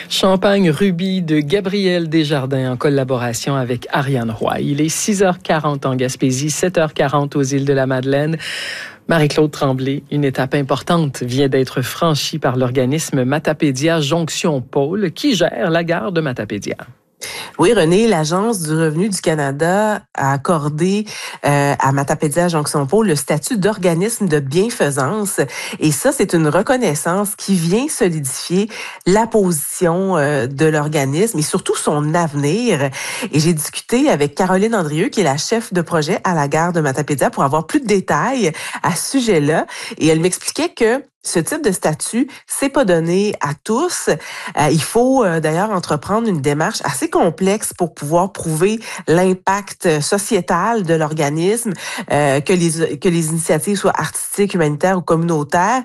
Champagne Rubis de Gabriel Desjardins en collaboration avec Ariane Roy. Il est 6h40 en Gaspésie, 7h40 aux îles de la Madeleine. Marie-Claude Tremblay, une étape importante vient d'être franchie par l'organisme Matapédia Jonction Pôle qui gère la gare de Matapédia. Oui, René, l'Agence du revenu du Canada a accordé à Matapédia Jonction Pôle le statut d'organisme de bienfaisance. Et ça, c'est une reconnaissance qui vient solidifier la position de l'organisme et surtout son avenir. Et j'ai discuté avec Caroline Andrieux, qui est la chef de projet à la gare de Matapédia, pour avoir plus de détails à ce sujet-là. Et elle m'expliquait que ce type de statut, c'est pas donné à tous. Il faut d'ailleurs entreprendre une démarche assez complexe pour pouvoir prouver l'impact sociétal de l'organisme, que les initiatives soient artistiques, humanitaires ou communautaires.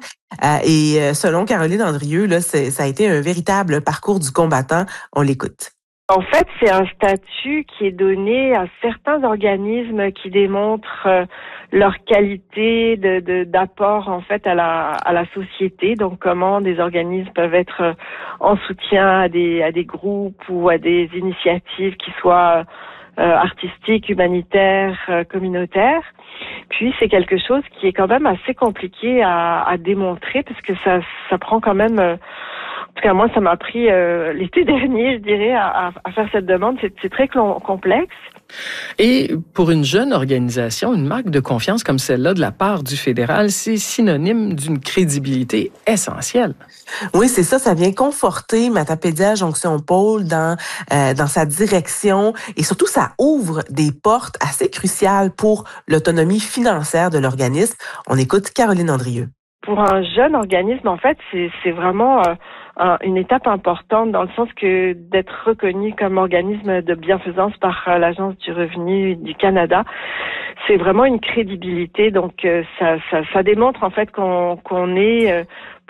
Et selon Caroline Andrieux, là, ça a été un véritable parcours du combattant. On l'écoute. En fait, c'est un statut qui est donné à certains organismes qui démontrent leur qualité d'apport en fait à la société. Donc, comment des organismes peuvent être en soutien à des groupes ou à des initiatives qui soient artistiques, humanitaires, communautaires. Puis, c'est quelque chose qui est quand même assez compliqué à démontrer parce que ça prend quand même... En tout cas, moi, ça m'a pris l'été dernier, je dirais, à faire cette demande. C'est très complexe. Et pour une jeune organisation, une marque de confiance comme celle-là de la part du fédéral, c'est synonyme d'une crédibilité essentielle. Oui, c'est ça. Ça vient conforter Matapédia Jonction Pôle dans sa direction et surtout, ça ouvre des portes assez cruciales pour l'autonomie financière de l'organisme. On écoute Caroline Andrieux. Pour un jeune organisme, en fait, c'est vraiment une étape importante dans le sens que d'être reconnu comme organisme de bienfaisance par l'Agence du revenu du Canada, c'est vraiment une crédibilité. Donc, ça démontre en fait qu'on est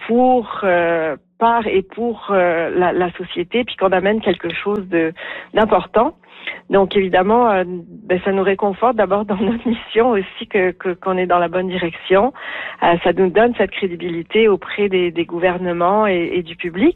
par et pour la société, puis qu'on amène quelque chose d'important. Donc évidemment, ça nous réconforte d'abord dans notre mission aussi qu'on est dans la bonne direction. Ça nous donne cette crédibilité auprès des gouvernements et du public.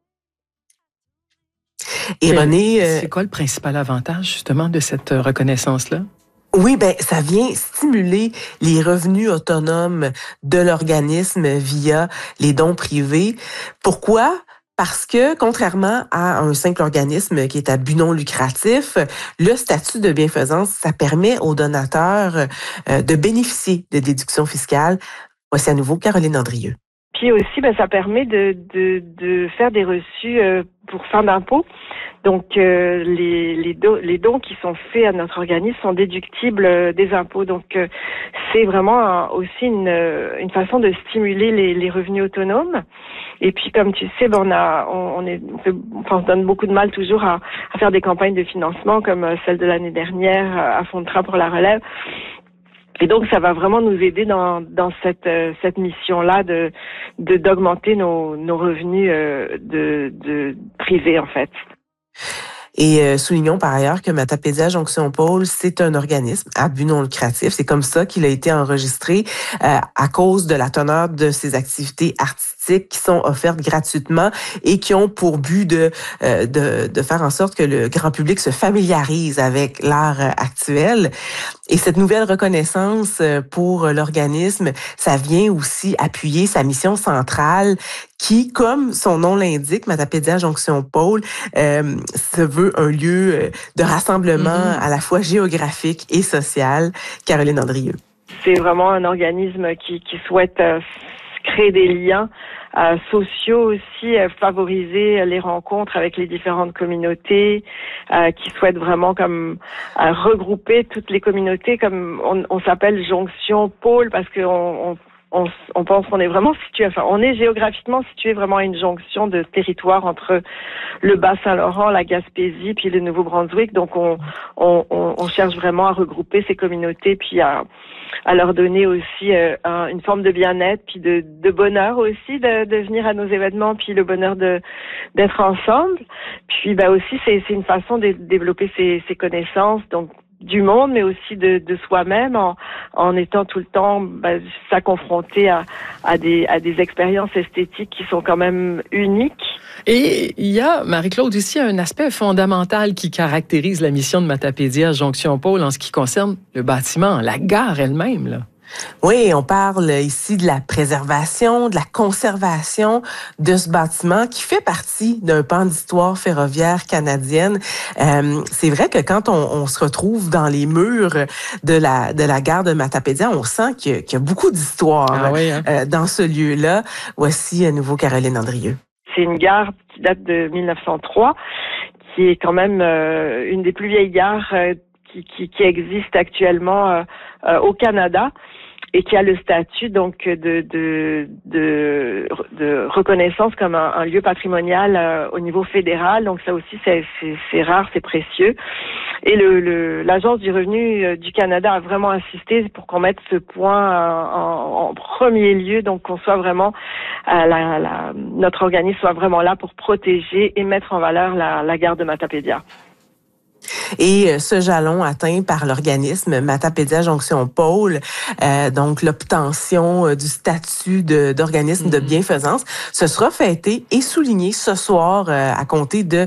Et René, c'est quoi le principal avantage justement de cette reconnaissance-là? Oui, ça vient stimuler les revenus autonomes de l'organisme via les dons privés. Pourquoi? Parce que, contrairement à un simple organisme qui est à but non lucratif, le statut de bienfaisance, ça permet aux donateurs de bénéficier de déductions fiscales. Voici à nouveau Caroline Andrieux. Puis aussi, ça permet de faire des reçus pour fin d'impôt. Donc, les dons qui sont faits à notre organisme sont déductibles des impôts. Donc, c'est vraiment aussi une façon de stimuler les revenus autonomes. Et puis, comme tu sais, on se donne beaucoup de mal toujours à faire des campagnes de financement comme celle de l'année dernière à Fonds de train pour la relève. Et donc, ça va vraiment nous aider dans cette mission-là d'augmenter nos revenus de privés, en fait. Et soulignons par ailleurs que Matapédia Jonction Pôle, c'est un organisme à but non lucratif. C'est comme ça qu'il a été enregistré à cause de la teneur de ses activités artistiques qui sont offertes gratuitement et qui ont pour but de faire en sorte que le grand public se familiarise avec l'art actuel. Et cette nouvelle reconnaissance pour l'organisme, ça vient aussi appuyer sa mission centrale qui, comme son nom l'indique, Matapédia Jonction Pôle, se veut un lieu de rassemblement à la fois géographique et social. Caroline Andrieux. C'est vraiment un organisme qui souhaite créer des liens sociaux aussi, favoriser les rencontres avec les différentes communautés, qui souhaitent vraiment comme regrouper toutes les communautés, comme on s'appelle Jonction Pôle parce que on pense qu'on est vraiment situé, on est géographiquement situé vraiment à une jonction de territoire entre le Bas-Saint-Laurent, la Gaspésie, puis le Nouveau-Brunswick. Donc, on cherche vraiment à regrouper ces communautés, puis à leur donner aussi une forme de bien-être, puis de bonheur aussi, de venir à nos événements, puis le bonheur d'être ensemble. Puis, aussi, c'est une façon de développer ses connaissances, donc du monde, mais aussi de soi-même, en étant tout le temps ça confronté à des expériences esthétiques qui sont quand même uniques. Et il y a, Marie-Claude, ici un aspect fondamental qui caractérise la mission de Matapédia Jonction Pôle en ce qui concerne le bâtiment, la gare elle-même, là. Oui, on parle ici de la préservation, de la conservation de ce bâtiment qui fait partie d'un pan d'histoire ferroviaire canadienne. C'est vrai que quand on se retrouve dans les murs de la gare de Matapédia, on sent qu'il y a beaucoup d'histoire dans ce lieu-là. Voici à nouveau Caroline Andrieux. C'est une gare qui date de 1903, qui est quand même une des plus vieilles gares qui existe actuellement au Canada, et qui a le statut donc de reconnaissance comme un lieu patrimonial au niveau fédéral. Donc ça aussi c'est rare, c'est précieux. Et l'Agence du revenu du Canada a vraiment insisté pour qu'on mette ce point en premier lieu, donc qu'on soit vraiment notre organisme soit vraiment là pour protéger et mettre en valeur la gare de Matapédia. Et ce jalon atteint par l'organisme Matapédia Jonction Pôle, donc l'obtention du statut d'organisme de bienfaisance, ce sera fêté et souligné ce soir à compter de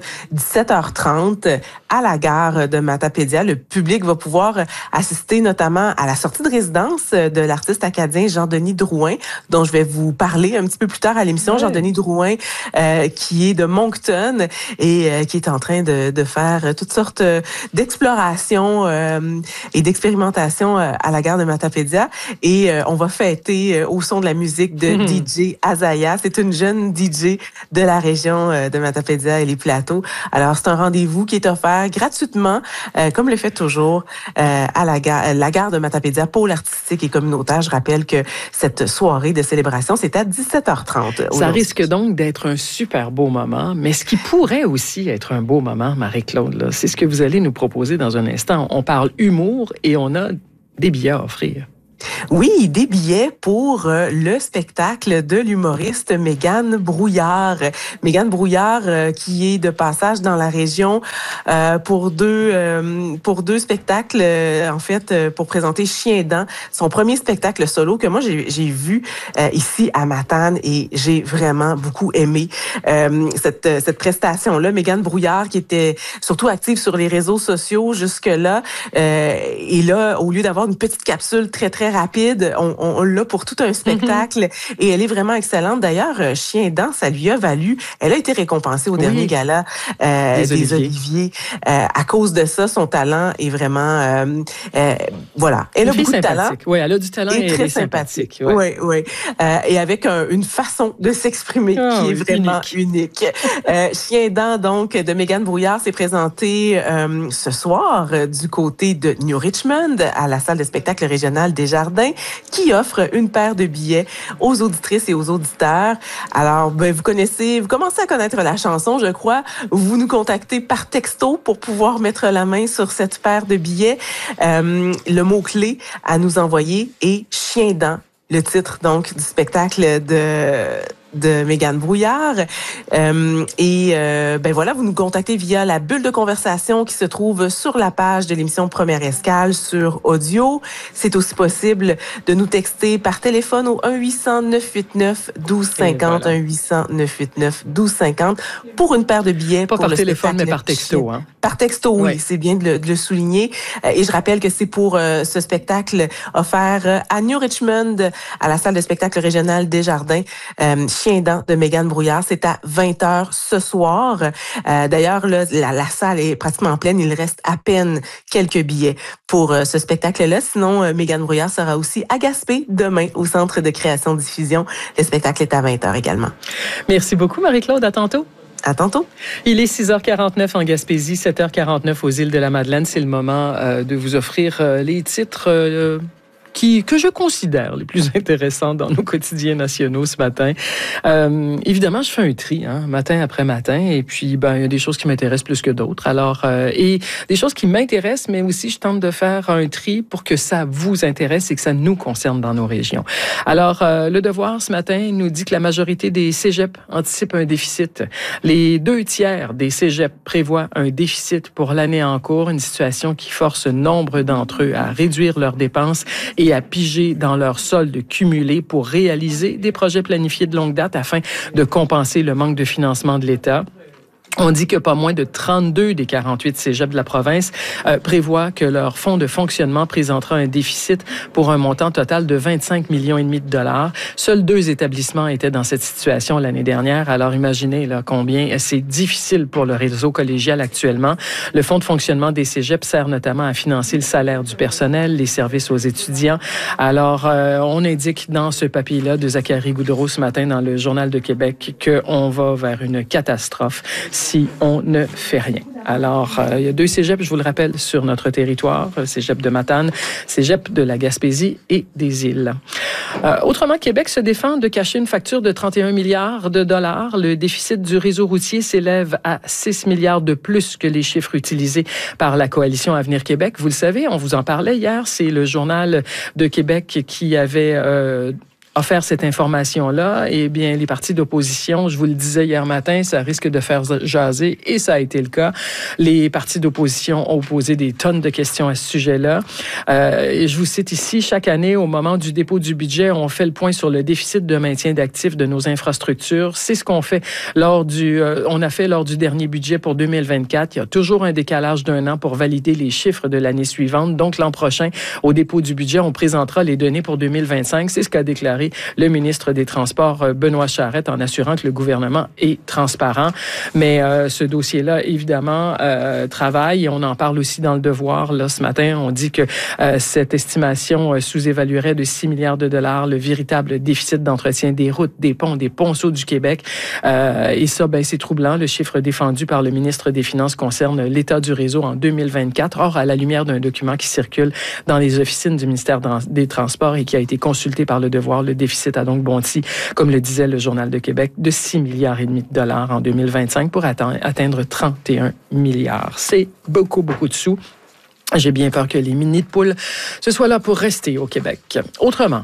17h30 à la gare de Matapédia. Le public va pouvoir assister notamment à la sortie de résidence de l'artiste acadien Jean-Denis Drouin, dont je vais vous parler un petit peu plus tard à l'émission. Ouais. Jean-Denis Drouin, qui est de Moncton et qui est en train de faire toutes sortes d'exploration et d'expérimentation à la gare de Matapédia. Et on va fêter au son de la musique de DJ Azaya. C'est une jeune DJ de la région de Matapédia et les Plateaux. Alors, c'est un rendez-vous qui est offert gratuitement, comme le fait toujours à la gare de Matapédia, pôle artistique et communautaire. Je rappelle que cette soirée de célébration, c'est à 17h30. Ça risque donc d'être un super beau moment, mais ce qui pourrait aussi être un beau moment, Marie-Claude, là, c'est ce que vous allez nous proposer dans un instant. On parle humour et on a des billets à offrir. Oui, des billets pour le spectacle de l'humoriste Mégane Brouillard. Mégane Brouillard qui est de passage dans la région pour deux spectacles, en fait, pour présenter Chien-Dent, son premier spectacle solo que moi j'ai vu ici à Matane et j'ai vraiment beaucoup aimé cette prestation-là. Mégane Brouillard qui était surtout active sur les réseaux sociaux jusque-là et là, au lieu d'avoir une petite capsule très rapide, on l'a pour tout un spectacle et elle est vraiment excellente. D'ailleurs, Chien-Dent, ça lui a valu, elle a été récompensée au dernier gala des Oliviers. À cause de ça, son talent est vraiment, voilà. Elle a beaucoup de talent. Oui, elle a du talent et elle est sympathique. Oui. Et avec une façon de s'exprimer qui est vraiment unique. Chien-Dent, donc, de Mégane Brouillard s'est présenté ce soir du côté de New Richmond à la salle de spectacle régionale Desjardins, qui offre une paire de billets aux auditrices et aux auditeurs. Alors, vous commencez à connaître la chanson, je crois. Vous nous contactez par texto pour pouvoir mettre la main sur cette paire de billets. Le mot-clé à nous envoyer est Chien-Dent, le titre donc du spectacle de Mégane Brouillard. Voilà, vous nous contactez via la bulle de conversation qui se trouve sur la page de l'émission Première Escale sur audio. C'est aussi possible de nous texter par téléphone au 1-800-989-1250, voilà. 1-800-989-1250 pour une paire de billets. Pas pour par le téléphone, mais par texto. Hein? Par texto, oui, c'est bien de le souligner. Et je rappelle que c'est pour ce spectacle offert à New Richmond, à la salle de spectacle régionale Desjardins, Chien-Dent de Mégane Brouillard. C'est à 20h ce soir. D'ailleurs, là, la salle est pratiquement pleine. Il reste à peine quelques billets pour ce spectacle-là. Sinon, Mégane Brouillard sera aussi à Gaspé demain au Centre de création-diffusion. Le spectacle est à 20h également. Merci beaucoup, Marie-Claude. À tantôt. À tantôt. Il est 6h49 en Gaspésie, 7h49 aux îles de la Madeleine. C'est le moment de vous offrir les titres que je considère les plus intéressants dans nos quotidiens nationaux ce matin. Évidemment, je fais un tri, matin après matin, et puis il y a des choses qui m'intéressent plus que d'autres. Alors, et des choses qui m'intéressent, mais aussi je tente de faire un tri pour que ça vous intéresse et que ça nous concerne dans nos régions. Alors, Le Devoir ce matin nous dit que la majorité des cégeps anticipent un déficit. Les 2/3 des cégeps prévoient un déficit pour l'année en cours, une situation qui force nombre d'entre eux à réduire leurs dépenses et à piger dans leur solde cumulé pour réaliser des projets planifiés de longue date afin de compenser le manque de financement de l'État. On dit que pas moins de 32 des 48 cégeps de la province prévoient que leur fonds de fonctionnement présentera un déficit pour un montant total de 25,5 millions de dollars. Seuls 2 établissements étaient dans cette situation l'année dernière. Alors imaginez là combien c'est difficile pour le réseau collégial actuellement. Le fonds de fonctionnement des cégeps sert notamment à financer le salaire du personnel, les services aux étudiants. Alors on indique dans ce papier-là de Zachary Goudreau ce matin dans le Journal de Québec qu'on va vers une catastrophe si on ne fait rien. Alors, il y a 2 cégeps, je vous le rappelle, sur notre territoire, cégep de Matane, cégep de la Gaspésie et des Îles. Autrement, Québec se défend de cacher une facture de 31 milliards de dollars. Le déficit du réseau routier s'élève à 6 milliards de plus que les chiffres utilisés par la coalition Avenir Québec. Vous le savez, on vous en parlait hier, c'est le Journal de Québec qui avait offert cette information-là. Eh bien, les partis d'opposition, je vous le disais hier matin, ça risque de faire jaser, et ça a été le cas. Les partis d'opposition ont posé des tonnes de questions à ce sujet-là. Et je vous cite ici, chaque année, au moment du dépôt du budget, on fait le point sur le déficit de maintien d'actifs de nos infrastructures. C'est ce qu'on fait on a fait lors du dernier budget pour 2024. Il y a toujours un décalage d'1 an pour valider les chiffres de l'année suivante. Donc, l'an prochain, au dépôt du budget, on présentera les données pour 2025. C'est ce qu'a déclaré le ministre des Transports, Benoît Charette, en assurant que le gouvernement est transparent. Mais ce dossier-là, évidemment, travaille. Et on en parle aussi dans Le Devoir. Là, ce matin, on dit que cette estimation sous-évaluerait de 6 milliards de dollars le véritable déficit d'entretien des routes, des ponceaux du Québec. Et ça, c'est troublant. Le chiffre défendu par le ministre des Finances concerne l'état du réseau en 2024. Or, à la lumière d'un document qui circule dans les officines du ministère des Transports et qui a été consulté par Le Devoir, le déficit a donc bondi, comme le disait le Journal de Québec, de 6 milliards et demi de dollars en 2025 pour atteindre 31 milliards. C'est beaucoup, beaucoup de sous. J'ai bien peur que les mini-poules, ce soit là pour rester au Québec. Autrement,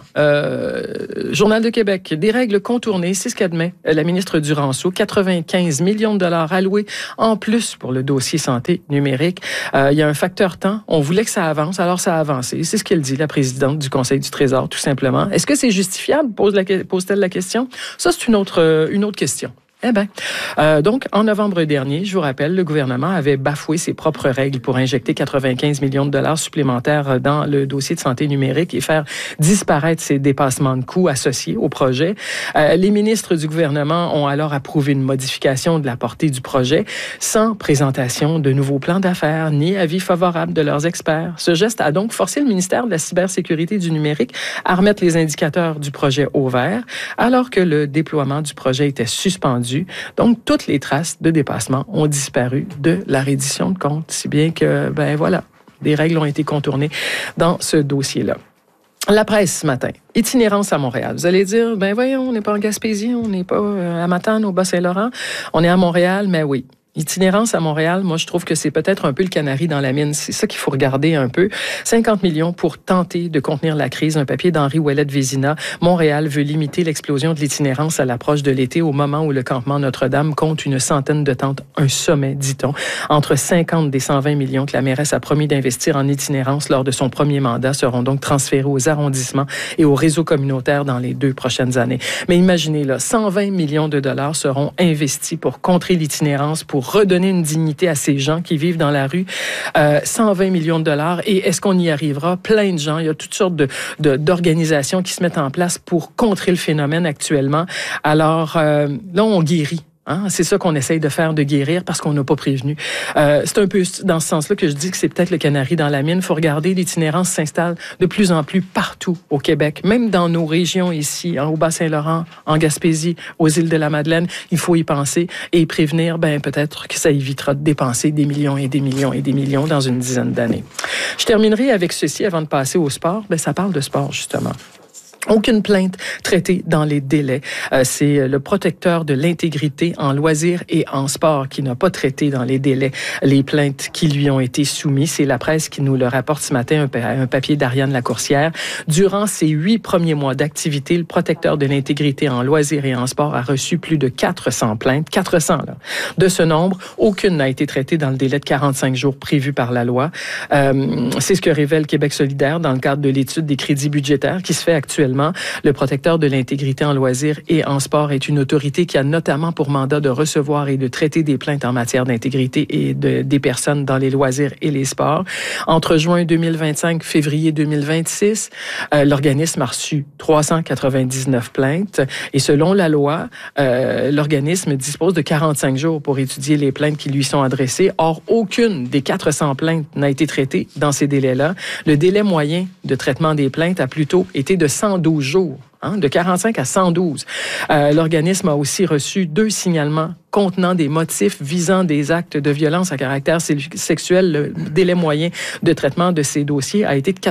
Journal de Québec, des règles contournées, c'est ce qu'admet la ministre Duranceau, 95 millions de dollars alloués en plus pour le dossier santé numérique. Il y a un facteur temps. On voulait que ça avance, alors ça a avancé. C'est ce qu'elle dit, la présidente du Conseil du Trésor, tout simplement. Est-ce que c'est justifiable? Pose-t-elle la question? Ça, c'est une autre question. Donc, en novembre dernier, je vous rappelle, le gouvernement avait bafoué ses propres règles pour injecter 95 millions de dollars supplémentaires dans le dossier de santé numérique et faire disparaître ces dépassements de coûts associés au projet. Les ministres du gouvernement ont alors approuvé une modification de la portée du projet sans présentation de nouveaux plans d'affaires ni avis favorable de leurs experts. Ce geste a donc forcé le ministère de la Cybersécurité du numérique à remettre les indicateurs du projet au vert, alors que le déploiement du projet était suspendu. Donc, toutes les traces de dépassement ont disparu de la reddition de comptes, si bien que, des règles ont été contournées dans ce dossier-là. La presse ce matin, itinérance à Montréal. Vous allez dire, voyons, on n'est pas en Gaspésie, on n'est pas à Matane, au Bas-Saint-Laurent, on est à Montréal, mais oui. Itinérance à Montréal, moi, je trouve que c'est peut-être un peu le canari dans la mine. C'est ça qu'il faut regarder un peu. 50 millions pour tenter de contenir la crise. Un papier d'Henri Ouellette-Vézina. Montréal veut limiter l'explosion de l'itinérance à l'approche de l'été, au moment où le campement Notre-Dame compte une centaine de tentes. Un sommet, dit-on. Entre 50 des 120 millions que la mairesse a promis d'investir en itinérance lors de son premier mandat seront donc transférés aux arrondissements et aux réseaux communautaires dans les 2 prochaines années. Mais imaginez, 120 millions de dollars seront investis pour contrer l'itinérance, pour redonner une dignité à ces gens qui vivent dans la rue. 120 millions de dollars. Et est-ce qu'on y arrivera? Plein de gens. Il y a toutes sortes d'organisations qui se mettent en place pour contrer le phénomène actuellement. Alors, là, on guérit Hein? C'est ça qu'on essaye de faire, de guérir, parce qu'on n'a pas prévenu. C'est un peu dans ce sens-là que je dis que c'est peut-être le canari dans la mine. Il faut regarder, l'itinérance s'installe de plus en plus partout au Québec, même dans nos régions ici, au Bas-Saint-Laurent, en Gaspésie, aux îles de la Madeleine. Il faut y penser et y prévenir. Peut-être que ça évitera de dépenser des millions et des millions et des millions dans une dizaine d'années. Je terminerai avec ceci avant de passer au sport. Ça parle de sport, justement. Aucune plainte traitée dans les délais. C'est le protecteur de l'intégrité en loisirs et en sport qui n'a pas traité dans les délais les plaintes qui lui ont été soumises. C'est la presse qui nous le rapporte ce matin, un papier d'Ariane Lacourcière. Durant ses 8 premiers mois d'activité, le protecteur de l'intégrité en loisirs et en sport a reçu plus de 400 plaintes. 400, là. De ce nombre, aucune n'a été traitée dans le délai de 45 jours prévu par la loi. C'est ce que révèle Québec solidaire dans le cadre de l'étude des crédits budgétaires qui se fait actuellement. Le protecteur de l'intégrité en loisirs et en sport est une autorité qui a notamment pour mandat de recevoir et de traiter des plaintes en matière d'intégrité et des personnes dans les loisirs et les sports. Entre juin 2025 et février 2026, l'organisme a reçu 399 plaintes et selon la loi, l'organisme dispose de 45 jours pour étudier les plaintes qui lui sont adressées. Or, aucune des 400 plaintes n'a été traitée dans ces délais-là. Le délai moyen de traitement des plaintes a plutôt été de 112 jours. De 45 à 112. L'organisme a aussi reçu 2 signalements contenant des motifs visant des actes de violence à caractère sexuel. Le délai moyen de traitement de ces dossiers a été de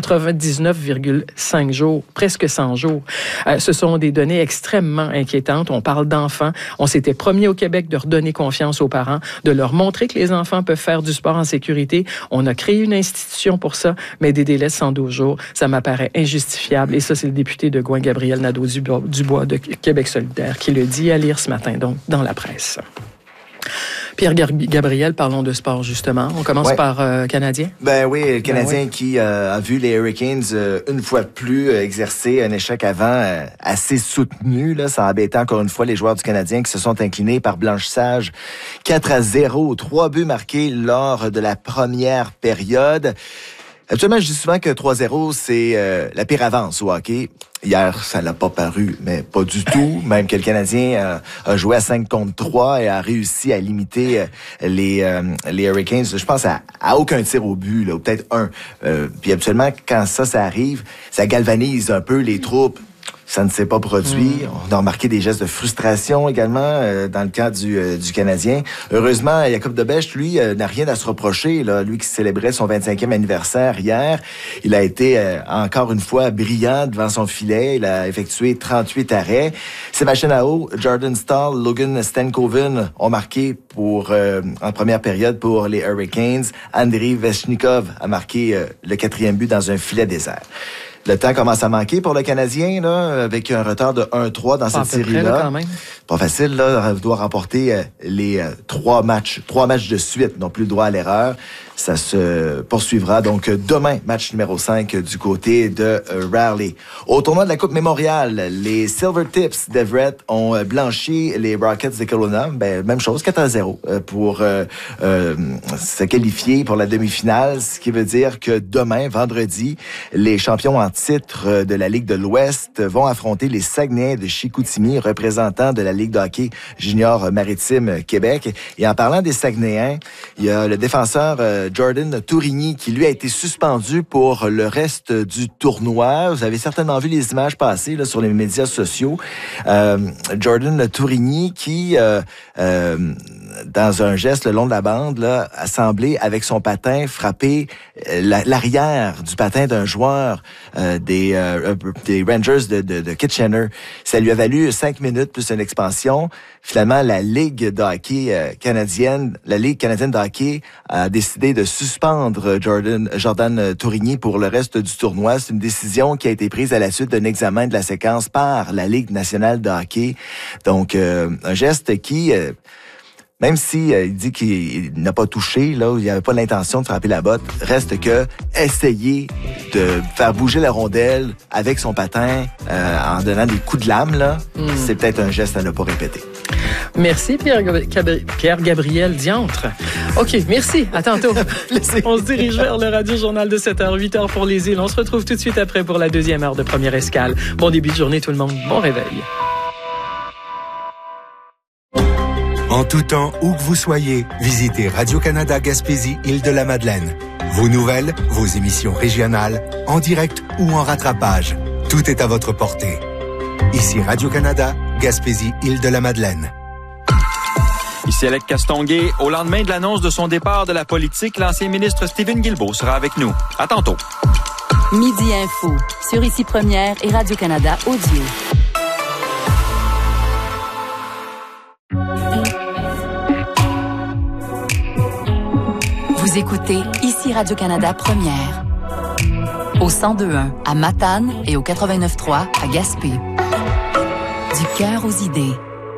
99,5 jours, presque 100 jours. Ce sont des données extrêmement inquiétantes. On parle d'enfants. On s'était promis au Québec de redonner confiance aux parents, de leur montrer que les enfants peuvent faire du sport en sécurité. On a créé une institution pour ça, mais des délais de 112 jours, ça m'apparaît injustifiable. Et ça, c'est le député de Gouin-Gabriel Nadeau-Dubois de Québec solidaire qui le dit, à lire ce matin, donc, dans la presse. Pierre Gabriel, parlons de sport, justement. On commence par Canadien. Oui, le Canadien qui a vu les Hurricanes une fois de plus exercer un échec avant assez soutenu. Là, ça a embêté encore une fois les joueurs du Canadien qui se sont inclinés par blanchissage 4-0. 3 buts marqués lors de la première période. Actuellement, je dis souvent que 3-0, c'est la pire avance au hockey. Hier, ça l'a pas paru, mais pas du tout. Même que le Canadien a joué à 5 contre 3 et a réussi à limiter les Hurricanes. Je pense à aucun tir au but, là, ou peut-être un. Puis habituellement, quand ça arrive, ça galvanise un peu les troupes. Ça ne s'est pas produit. On a remarqué des gestes de frustration également dans le cas du Canadien. Heureusement, Jacob Debèche, lui, n'a rien à se reprocher. Là. Lui qui célébrait son 25e anniversaire hier, il a été encore une fois brillant devant son filet. Il a effectué 38 arrêts. Sébastien Aho, Jordan Staal, Logan Stankoven ont marqué en première période pour les Hurricanes. Andrei Veshnikov a marqué le 4e but dans un filet désert. Le temps commence à manquer pour le Canadien, là, avec un retard de 1-3 dans cette série-là. Pas facile, là. Il doit remporter les 3 matchs de suite, non plus le droit à l'erreur. Ça se poursuivra donc demain, match numéro 5 du côté de Raleigh. Au tournoi de la Coupe Mémorial, les Silver Tips d'Everett ont blanchi les Rockets de Kelowna. Même chose, 4-0 pour se qualifier pour la demi-finale, ce qui veut dire que demain, vendredi, les champions en titre de la Ligue de l'Ouest vont affronter les Saguenayens de Chicoutimi, représentants de la Ligue de hockey junior maritime Québec. Et en parlant des Saguenayens, il y a le défenseur Jordan Tourigny qui, lui, a été suspendu pour le reste du tournoi. Vous avez certainement vu les images passer là, sur les médias sociaux. Jordan Tourigny qui... dans un geste le long de la bande, là, a semblé, avec son patin, frapper l'arrière du patin d'un joueur des Rangers de Kitchener. Ça lui a valu 5 minutes plus une expansion. Finalement, la Ligue de hockey canadienne, la Ligue canadienne de hockey a décidé de suspendre Jordan Tourigny pour le reste du tournoi. C'est une décision qui a été prise à la suite d'un examen de la séquence par la Ligue nationale de hockey. Donc, un geste qui... même si il dit qu'il n'a pas touché, là, il n'avait pas l'intention de frapper la botte, reste que essayer de faire bouger la rondelle avec son patin en donnant des coups de lame, là, c'est peut-être un geste à ne pas répéter. Merci, Pierre-Gabriel Diantre. OK, merci. À tantôt. On se dirige vers le Radio-Journal de 7h, 8h pour les îles. On se retrouve tout de suite après pour la 2e heure de Première Escale. Bon début de journée, tout le monde. Bon réveil. En tout temps, où que vous soyez, visitez Radio-Canada Gaspésie Île-de-la-Madeleine. Vos nouvelles, vos émissions régionales, en direct ou en rattrapage, tout est à votre portée. Ici Radio-Canada Gaspésie Île-de-la-Madeleine. Ici Alec Castonguay. Au lendemain de l'annonce de son départ de la politique, l'ancien ministre Stephen Guilbeault sera avec nous. À tantôt. Midi Info, sur Ici Première et Radio-Canada Audio. Vous écoutez Ici Radio-Canada Première. Au 102.1 à Matane et au 89.3 à Gaspé. Du cœur aux idées.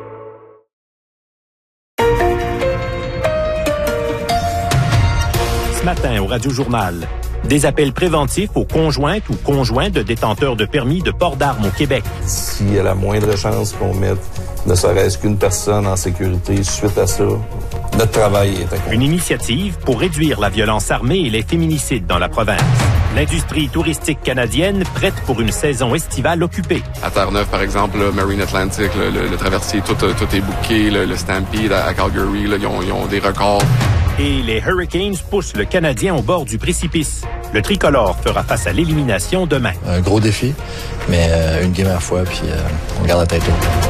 Ce matin au Radio-Journal, des appels préventifs aux conjointes ou conjoints de détenteurs de permis de port d'armes au Québec. S'il y a la moindre chance qu'on mette ne serait-ce qu'une personne en sécurité suite à ça, notre travail est accompli. Une initiative pour réduire la violence armée et les féminicides dans la province. L'industrie touristique canadienne prête pour une saison estivale occupée. À Terre-Neuve, par exemple, le Marine Atlantic, le traversier, tout est booké. Le Stampede à Calgary, là, ils ont des records. Et les Hurricanes poussent le Canadien au bord du précipice. Le tricolore fera face à l'élimination demain. Un gros défi, mais une game à la fois, puis on garde la tête haute.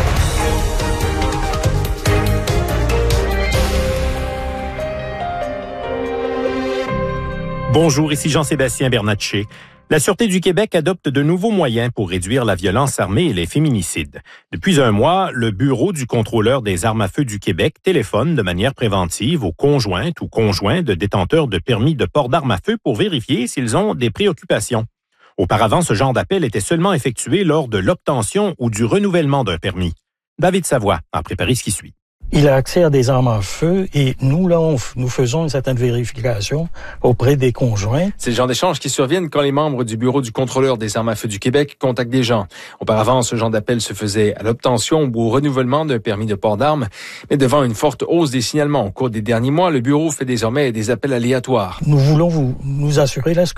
Bonjour, ici Jean-Sébastien Bernatchez. La Sûreté du Québec adopte de nouveaux moyens pour réduire la violence armée et les féminicides. Depuis un mois, le Bureau du contrôleur des armes à feu du Québec téléphone de manière préventive aux conjointes ou conjoints de détenteurs de permis de port d'armes à feu pour vérifier s'ils ont des préoccupations. Auparavant, ce genre d'appel était seulement effectué lors de l'obtention ou du renouvellement d'un permis. David Savoie a préparé ce qui suit. Il a accès à des armes à feu et nous, là, nous faisons une certaine vérification auprès des conjoints. C'est le genre d'échange qui surviennent quand les membres du Bureau du contrôleur des armes à feu du Québec contactent des gens. Auparavant, ce genre d'appel se faisait à l'obtention ou au renouvellement d'un permis de port d'armes. Mais devant une forte hausse des signalements au cours des derniers mois, le Bureau fait désormais des appels aléatoires. Nous voulons nous assurer, là, est-ce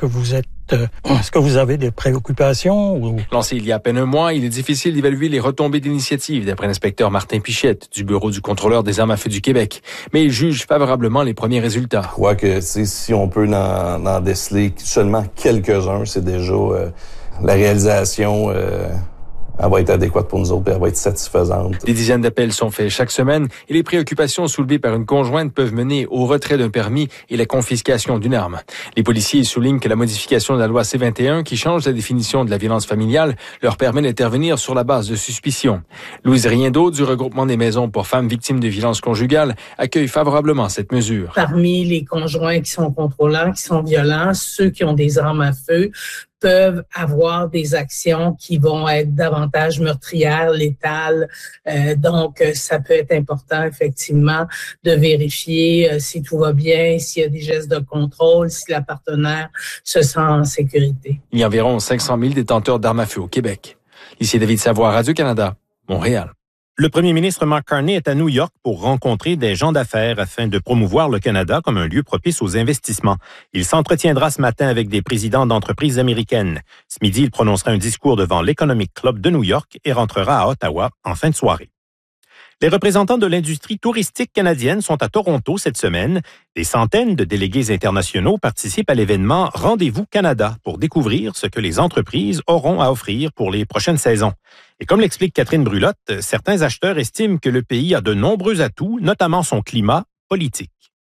que vous avez des préoccupations? Ou... Lancé il y a à peine un mois, il est difficile d'évaluer les retombées d'initiative, d'après l'inspecteur Martin Pichette du Bureau du contrôleur des armes à feu du Québec. Mais il juge favorablement les premiers résultats. Je crois que si on peut en déceler seulement quelques-uns, c'est déjà la réalisation... elle va être adéquate pour nous autres et elle va être satisfaisante. Des dizaines d'appels sont faits chaque semaine et les préoccupations soulevées par une conjointe peuvent mener au retrait d'un permis et la confiscation d'une arme. Les policiers soulignent que la modification de la loi C-21, qui change la définition de la violence familiale, leur permet d'intervenir sur la base de suspicion. Louise Riendeau, du regroupement des maisons pour femmes victimes de violences conjugales, accueille favorablement cette mesure. Parmi les conjoints qui sont contrôlants, qui sont violents, ceux qui ont des armes à feu, peuvent avoir des actions qui vont être davantage meurtrières, létales. Donc, ça peut être important, effectivement, de vérifier si tout va bien, s'il y a des gestes de contrôle, si la partenaire se sent en sécurité. Il y a environ 500 000 détenteurs d'armes à feu au Québec. Ici David Savoie, Radio-Canada, Montréal. Le premier ministre Mark Carney est à New York pour rencontrer des gens d'affaires afin de promouvoir le Canada comme un lieu propice aux investissements. Il s'entretiendra ce matin avec des présidents d'entreprises américaines. Ce midi, il prononcera un discours devant l'Economic Club de New York et rentrera à Ottawa en fin de soirée. Les représentants de l'industrie touristique canadienne sont à Toronto cette semaine. Des centaines de délégués internationaux participent à l'événement Rendez-vous Canada pour découvrir ce que les entreprises auront à offrir pour les prochaines saisons. Et comme l'explique Catherine Brulotte, certains acheteurs estiment que le pays a de nombreux atouts, notamment son climat politique.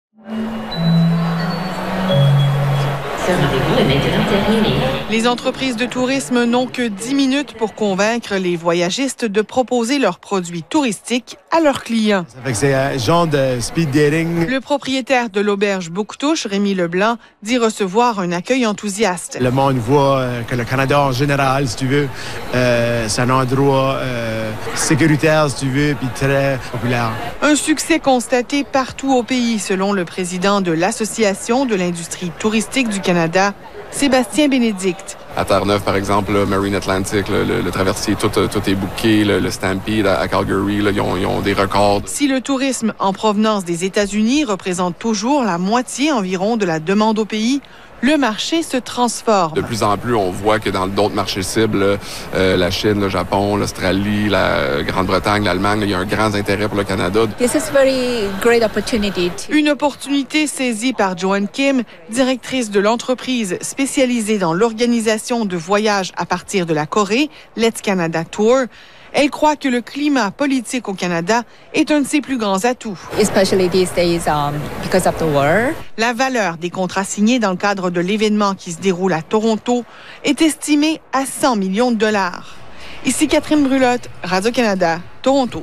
Ce rendez-vous est maintenant terminé. Les entreprises de tourisme n'ont que 10 minutes pour convaincre les voyagistes de proposer leurs produits touristiques à leurs clients. Ça fait que c'est un genre de speed dating. Le propriétaire de l'auberge Bouctouche, Rémi Leblanc, dit recevoir un accueil enthousiaste. Le monde voit que le Canada en général, si tu veux, c'est un endroit sécuritaire, si tu veux, puis très populaire. Un succès constaté partout au pays, selon le président de l'Association de l'industrie touristique du Canada, Sébastien Bénédicte. À Terre-Neuve, par exemple, le Marine Atlantic, le traversier, tout est booké. Le Stampede à Calgary, là, ils ont des records. Si le tourisme en provenance des États-Unis représente toujours la moitié environ de la demande au pays, le marché se transforme. De plus en plus, on voit que dans d'autres marchés cibles, la Chine, le Japon, l'Australie, la Grande-Bretagne, l'Allemagne, il y a un grand intérêt pour le Canada. Une opportunité saisie par Joanne Kim, directrice de l'entreprise spécialisée dans l'organisation de voyages à partir de la Corée, Let's Canada Tour. Elle croit que le climat politique au Canada est un de ses plus grands atouts. La valeur des contrats signés dans le cadre de l'événement qui se déroule à Toronto est estimée à 100 millions de dollars. Ici Catherine Brulotte, Radio-Canada, Toronto.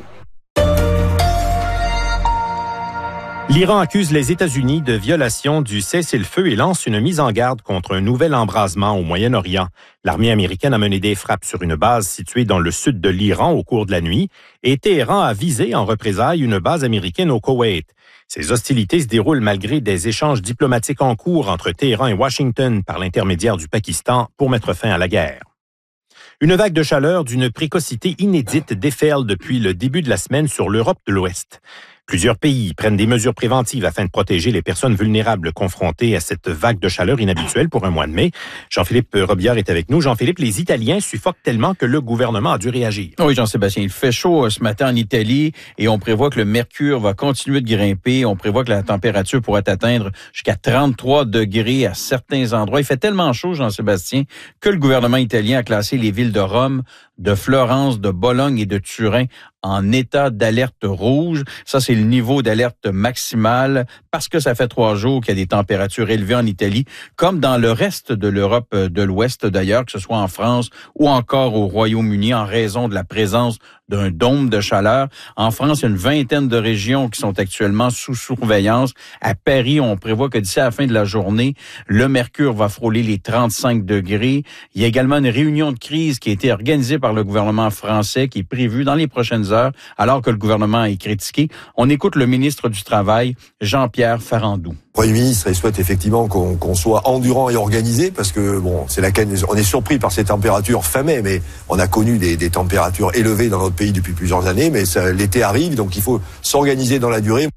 L'Iran accuse les États-Unis de violation du cessez-le-feu et lance une mise en garde contre un nouvel embrasement au Moyen-Orient. L'armée américaine a mené des frappes sur une base située dans le sud de l'Iran au cours de la nuit et Téhéran a visé en représailles une base américaine au Koweït. Ces hostilités se déroulent malgré des échanges diplomatiques en cours entre Téhéran et Washington par l'intermédiaire du Pakistan pour mettre fin à la guerre. Une vague de chaleur d'une précocité inédite déferle depuis le début de la semaine sur l'Europe de l'Ouest. Plusieurs pays prennent des mesures préventives afin de protéger les personnes vulnérables confrontées à cette vague de chaleur inhabituelle pour un mois de mai. Jean-Philippe Robillard est avec nous. Jean-Philippe, les Italiens suffoquent tellement que le gouvernement a dû réagir. Oui, Jean-Sébastien, il fait chaud ce matin en Italie et on prévoit que le mercure va continuer de grimper. On prévoit que la température pourrait atteindre jusqu'à 33 degrés à certains endroits. Il fait tellement chaud, Jean-Sébastien, que le gouvernement italien a classé les villes de Rome, de Florence, de Bologne et de Turin en état d'alerte rouge. Ça, c'est le niveau d'alerte maximale parce que ça fait 3 jours qu'il y a des températures élevées en Italie, comme dans le reste de l'Europe de l'Ouest d'ailleurs, que ce soit en France ou encore au Royaume-Uni, en raison de la présence d'un dôme de chaleur. En France, il y a une vingtaine de régions qui sont actuellement sous surveillance. À Paris, on prévoit que d'ici à la fin de la journée, le mercure va frôler les 35 degrés. Il y a également une réunion de crise qui a été organisée par le gouvernement français qui est prévue dans les prochaines heures, alors que le gouvernement est critiqué. On écoute le ministre du Travail, Jean-Pierre Farandou. Le Premier ministre, il souhaite effectivement qu'on soit endurant et organisé parce que, bon, on est surpris par ces températures fin mai, mais on a connu des températures élevées dans notre pays depuis plusieurs années, mais l'été arrive, donc il faut s'organiser dans la durée.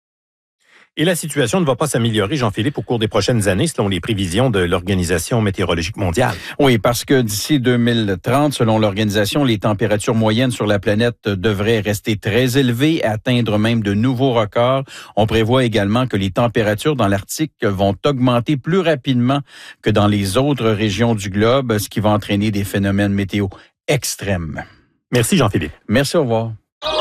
Et la situation ne va pas s'améliorer, Jean-Philippe, au cours des prochaines années, selon les prévisions de l'Organisation météorologique mondiale. Oui, parce que d'ici 2030, selon l'organisation, les températures moyennes sur la planète devraient rester très élevées, atteindre même de nouveaux records. On prévoit également que les températures dans l'Arctique vont augmenter plus rapidement que dans les autres régions du globe, ce qui va entraîner des phénomènes météo extrêmes. Merci, Jean-Philippe. Merci, au revoir.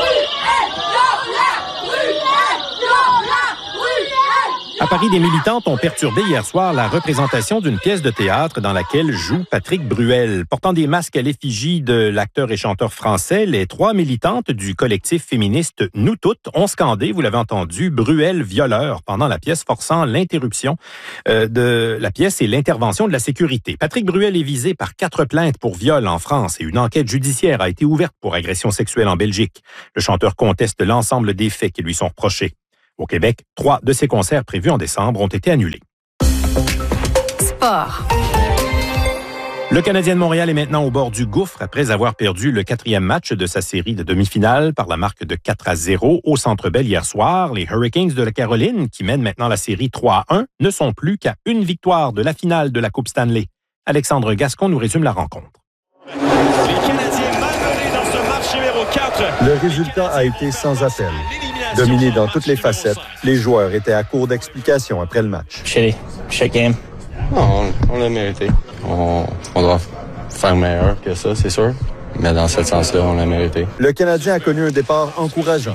À Paris, des militantes ont perturbé hier soir la représentation d'une pièce de théâtre dans laquelle joue Patrick Bruel. Portant des masques à l'effigie de l'acteur et chanteur français, les 3 militantes du collectif féministe Nous Toutes ont scandé, vous l'avez entendu, Bruel violeur pendant la pièce, forçant l'interruption de la pièce et l'intervention de la sécurité. Patrick Bruel est visé par 4 plaintes pour viol en France et une enquête judiciaire a été ouverte pour agression sexuelle en Belgique. Le chanteur conteste l'ensemble des faits qui lui sont reprochés. Au Québec, 3 de ses concerts prévus en décembre ont été annulés. Sport. Le Canadien de Montréal est maintenant au bord du gouffre après avoir perdu le 4e match de sa série de demi-finale par la marque de 4-0 au Centre Bell hier soir. Les Hurricanes de la Caroline, qui mènent maintenant la série 3-1, ne sont plus qu'à une victoire de la finale de la Coupe Stanley. Alexandre Gascon nous résume la rencontre. Les Canadiens malmenés dans ce match numéro 4. Le résultat a été sans appel. Dominé dans toutes les facettes, les joueurs étaient à court d'explications après le match. Shit game. Non, on l'a mérité. On doit faire meilleur que ça, c'est sûr. Mais dans ce sens-là, on l'a mérité. Le Canadien a connu un départ encourageant.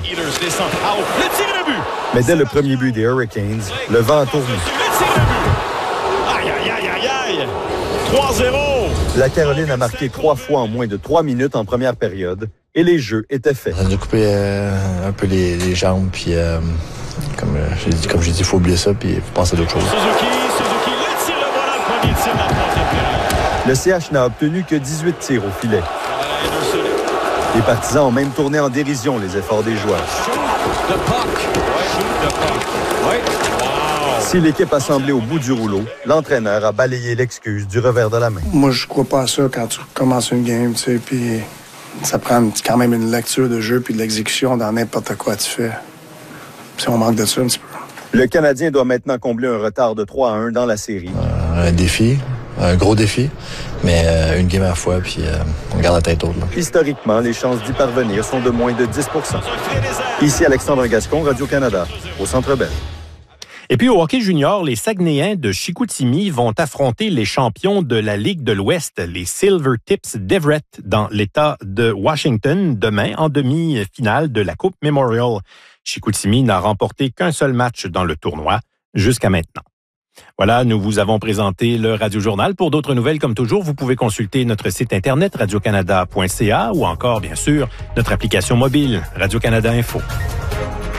Mais dès le premier but des Hurricanes, le vent a tourné. Aïe, aïe, aïe, aïe, aïe! 3-0! La Caroline a marqué 3 fois en moins de 3 minutes en première période. Et les jeux étaient faits. Ça nous a coupé un peu les jambes, puis comme j'ai dit, il faut oublier ça, puis il faut penser à d'autres choses. Suzuki, le tir, le voilà, le premier tir de la troisième période. Le CH n'a obtenu que 18 tirs au filet. Les partisans ont même tourné en dérision les efforts des joueurs. Si l'équipe a semblé au bout du rouleau, l'entraîneur a balayé l'excuse du revers de la main. Moi, je crois pas à ça quand tu commences une game, tu sais, puis ça prend quand même une lecture de jeu puis de l'exécution dans n'importe quoi tu fais. Puis on manque de ça un petit peu. Le Canadien doit maintenant combler un retard de 3-1 dans la série. un défi, un gros défi, mais une game à la fois, puis on garde la tête haute. Là. Historiquement, les chances d'y parvenir sont de moins de 10 %. Ici Alexandre Gascon, Radio-Canada, au Centre Bell. Et puis au hockey junior, les Saguenayens de Chicoutimi vont affronter les champions de la Ligue de l'Ouest, les Silver Tips d'Everett, dans l'État de Washington, demain en demi-finale de la Coupe Memorial. Chicoutimi n'a remporté qu'un seul match dans le tournoi jusqu'à maintenant. Voilà, nous vous avons présenté le Radio-Journal. Pour d'autres nouvelles, comme toujours, vous pouvez consulter notre site internet radiocanada.ca ou encore, bien sûr, notre application mobile Radio-Canada Info.